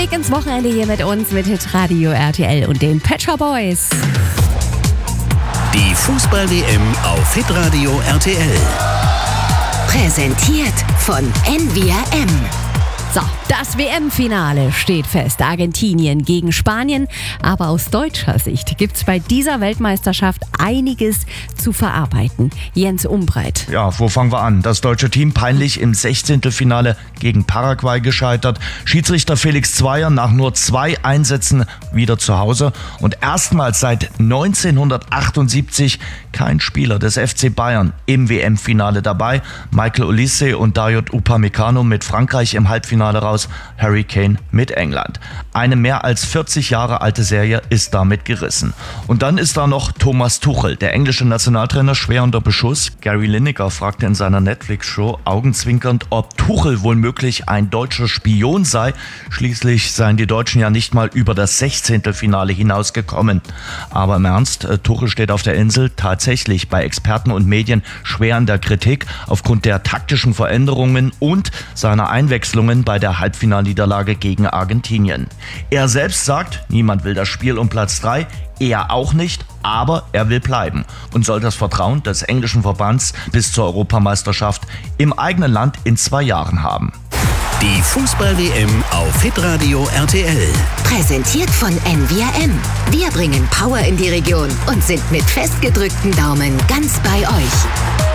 Weg ins Wochenende hier mit uns, mit Hitradio RTL und den Pet Shop Boys. Die Fußball-WM auf Hitradio RTL. Präsentiert von NVRM. So, das WM-Finale steht fest. Argentinien gegen Spanien. Aber aus deutscher Sicht gibt's bei dieser Weltmeisterschaft einiges zu verarbeiten. Jens Umbreit. Ja, wo fangen wir an? Das deutsche Team peinlich im 16. Finale gegen Paraguay gescheitert. Schiedsrichter Felix Zweier nach nur 2 Einsätzen wieder zu Hause. Und erstmals seit 1978 kein Spieler des FC Bayern im WM-Finale dabei. Michael Olise und Dayot Upamecano mit Frankreich im Halbfinale raus, Harry Kane mit England. Eine mehr als 40 Jahre alte Serie ist damit gerissen. Und dann ist da noch Thomas Tuchel, der englische Nationaltrainer, schwer unter Beschuss. Gary Lineker fragte in seiner Netflix-Show augenzwinkernd, ob Tuchel wohl möglich ein deutscher Spion sei. Schließlich seien die Deutschen ja nicht mal über das 16. Finale hinausgekommen. Aber im Ernst, Tuchel steht auf der Insel tatsächlich bei Experten und Medien schwer in der Kritik aufgrund der taktischen Veränderungen und seiner Einwechslungen bei der Halbfinalniederlage gegen Argentinien. Er selbst sagt, niemand will das Spiel um Platz 3, er auch nicht, aber er will bleiben und soll das Vertrauen des englischen Verbands bis zur Europameisterschaft im eigenen Land in 2 Jahren haben. Die Fußball-WM auf Hitradio RTL. Präsentiert von NVRM. Wir bringen Power in die Region und sind mit festgedrückten Daumen ganz bei euch.